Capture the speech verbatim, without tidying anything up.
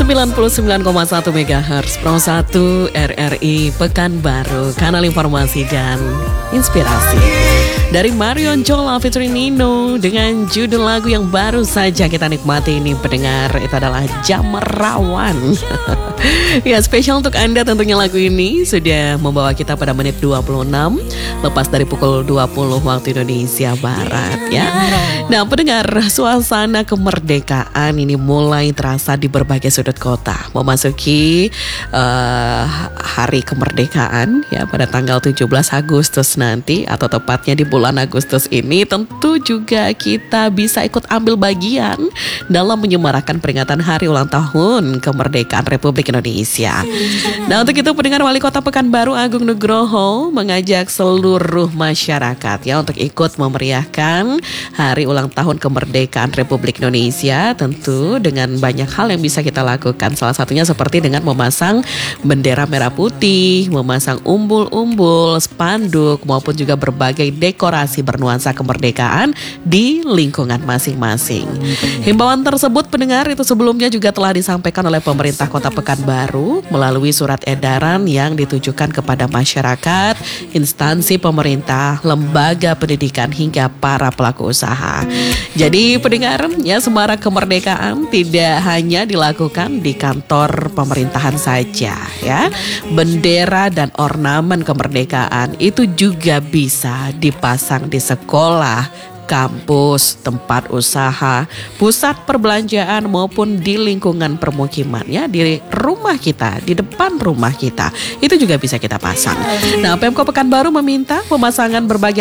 sembilan puluh sembilan koma satu megahertz Pro satu R R I Pekanbaru, kanal informasi dan inspirasi. Dari Marion Jola featuring Nino dengan judul lagu yang baru saja kita nikmati ini pendengar, itu adalah Jamerawan. Ya, spesial untuk Anda tentunya lagu ini sudah membawa kita pada menit dua puluh enam lepas dari pukul dua puluh waktu Indonesia Barat ya. Nah, pendengar, suasana kemerdekaan ini mulai terasa di berbagai sudut kota. Memasuki uh, hari kemerdekaan ya pada tanggal tujuh belas Agustus nanti, atau tepatnya di bulan Agustus ini, tentu juga kita bisa ikut ambil bagian dalam menyemarakan peringatan hari ulang tahun kemerdekaan Republik Indonesia. Nah, untuk itu pendengar, Wali Kota Pekanbaru Agung Nugroho mengajak seluruh masyarakat ya untuk ikut memeriahkan hari ulang tahun kemerdekaan Republik Indonesia, tentu dengan banyak hal yang bisa kita lakukan. Salah satunya seperti dengan memasang bendera merah putih, memasang umbul-umbul, spanduk, maupun juga berbagai dekorasi bernuansa kemerdekaan di lingkungan masing-masing. Himbauan tersebut pendengar itu sebelumnya juga telah disampaikan oleh pemerintah Kota Pekanbaru melalui surat edaran yang ditujukan kepada masyarakat, instansi pemerintah, lembaga pendidikan hingga para pelaku usaha. Jadi pendengar ya, semarak kemerdekaan tidak hanya dilakukan di kantor pemerintahan saja ya. Bendera dan ornamen kemerdekaan itu juga bisa dipasang di sekolah, kampus, tempat usaha, pusat perbelanjaan maupun di lingkungan permukiman ya, di rumah kita, di depan rumah kita. Itu juga bisa kita pasang. Nah, Pemko Pekanbaru meminta pemasangan berbagai